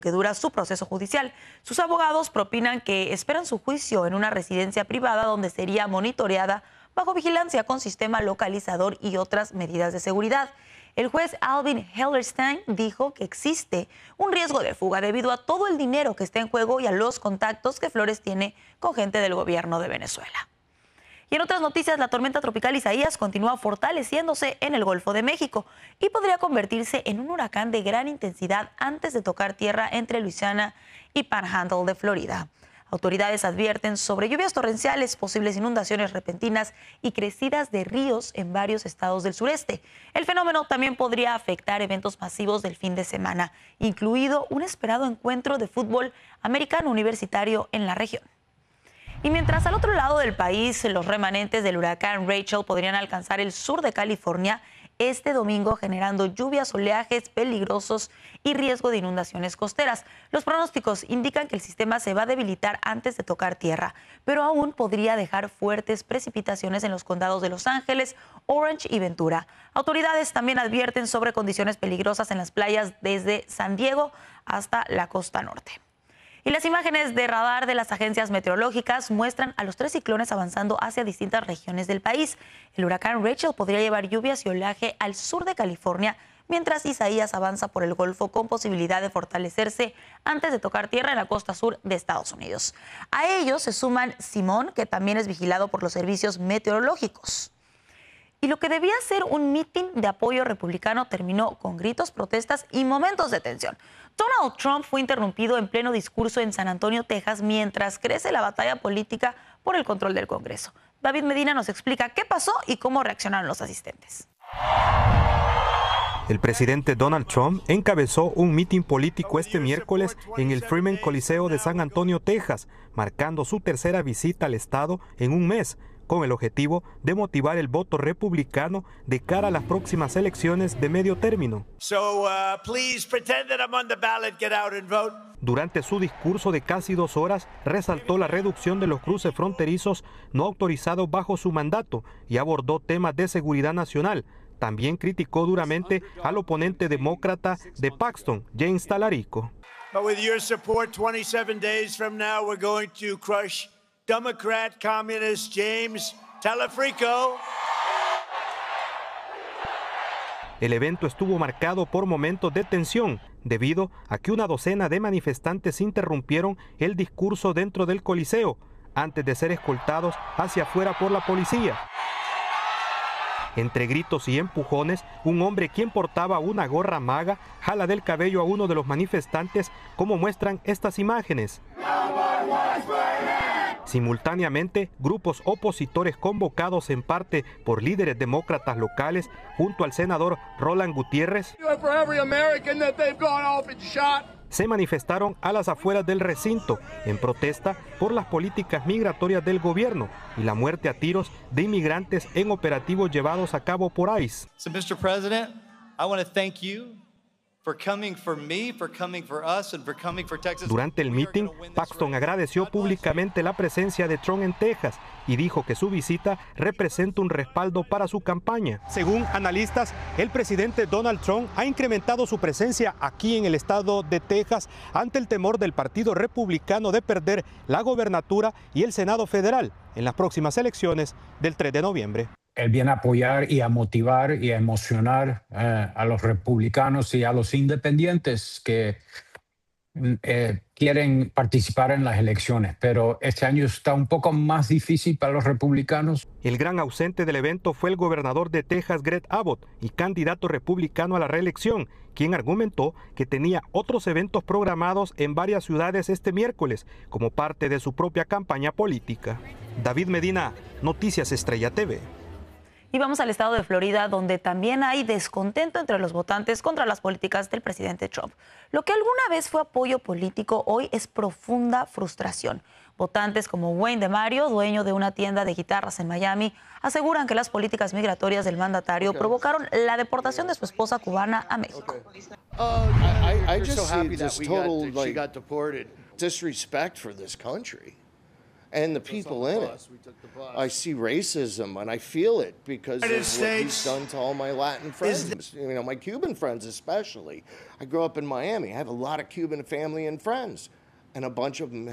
que dura su proceso judicial. Sus abogados propinan que esperan su juicio en una residencia privada donde sería monitoreada bajo vigilancia con sistema localizador y otras medidas de seguridad. El juez Alvin Hellerstein dijo que existe un riesgo de fuga debido a todo el dinero que está en juego y a los contactos que Flores tiene con gente del gobierno de Venezuela. Y en otras noticias, la tormenta tropical Isaías continúa fortaleciéndose en el Golfo de México y podría convertirse en un huracán de gran intensidad antes de tocar tierra entre Luisiana y Panhandle de Florida. Autoridades advierten sobre lluvias torrenciales, posibles inundaciones repentinas y crecidas de ríos en varios estados del sureste. El fenómeno también podría afectar eventos masivos del fin de semana, incluido un esperado encuentro de fútbol americano universitario en la región. Y mientras al otro lado del país los remanentes del huracán Rachel podrían alcanzar el sur de California este domingo, generando lluvias, oleajes peligrosos y riesgo de inundaciones costeras. Los pronósticos indican que el sistema se va a debilitar antes de tocar tierra, pero aún podría dejar fuertes precipitaciones en los condados de Los Ángeles, Orange y Ventura. Autoridades también advierten sobre condiciones peligrosas en las playas desde San Diego hasta la costa norte. Y las imágenes de radar de las agencias meteorológicas muestran a los 3 ciclones avanzando hacia distintas regiones del país. El huracán Rachel podría llevar lluvias y oleaje al sur de California, mientras Isaías avanza por el Golfo con posibilidad de fortalecerse antes de tocar tierra en la costa sur de Estados Unidos. A ellos se suman Simón, que también es vigilado por los servicios meteorológicos. Y lo que debía ser un mitin de apoyo republicano terminó con gritos, protestas y momentos de tensión. Donald Trump fue interrumpido en pleno discurso en San Antonio, Texas, mientras crece la batalla política por el control del Congreso. David Medina nos explica qué pasó y cómo reaccionaron los asistentes. El presidente Donald Trump encabezó un mitin político este miércoles en el Freeman Coliseo de San Antonio, Texas, marcando su tercera visita al estado en un mes, con el objetivo de motivar el voto republicano de cara a las próximas elecciones de medio término. Durante su discurso de casi 2 horas, resaltó la reducción de los cruces fronterizos no autorizados bajo su mandato y abordó temas de seguridad nacional. También criticó duramente al oponente demócrata de Paxton, James Talarico. Democrat communist James Talarico. El evento estuvo marcado por momentos de tensión debido a que una docena de manifestantes interrumpieron el discurso dentro del Coliseo antes de ser escoltados hacia afuera por la policía. Entre gritos y empujones, un hombre quien portaba una gorra maga jala del cabello a uno de los manifestantes, como muestran estas imágenes. Simultáneamente, grupos opositores convocados en parte por líderes demócratas locales junto al senador Roland Gutiérrez se manifestaron a las afueras del recinto en protesta por las políticas migratorias del gobierno y la muerte a tiros de inmigrantes en operativos llevados a cabo por ICE. So, Mr. President, I want to thank you for coming for me, for coming for us, and for coming for Texas. Durante el meeting, Paxton agradeció públicamente la presencia de Trump en Texas y dijo que su visita representa un respaldo para su campaña. Según analistas, el presidente Donald Trump ha incrementado su presencia aquí en el estado de Texas ante el temor del Partido Republicano de perder la gobernatura y el Senado federal en las próximas elecciones del 3 de noviembre. Él viene a apoyar y a motivar y a emocionar a los republicanos y a los independientes que quieren participar en las elecciones, pero este año está un poco más difícil para los republicanos. El gran ausente del evento fue el gobernador de Texas, Greg Abbott, y candidato republicano a la reelección, quien argumentó que tenía otros eventos programados en varias ciudades este miércoles como parte de su propia campaña política. David Medina, Noticias Estrella TV. Y vamos al estado de Florida, donde también hay descontento entre los votantes contra las políticas del presidente Trump. Lo que alguna vez fue apoyo político, hoy es profunda frustración. Votantes como Wayne DeMario, dueño de una tienda de guitarras en Miami, aseguran que las políticas migratorias del mandatario provocaron la deportación de su esposa cubana a México. I just see this total disrespect for this country. and the people in it. I see racism and I feel it because of what he's done to all my Latin friends, you know, my Cuban friends especially. I grew up in Miami. I have a lot of Cuban family and friends, and a bunch of them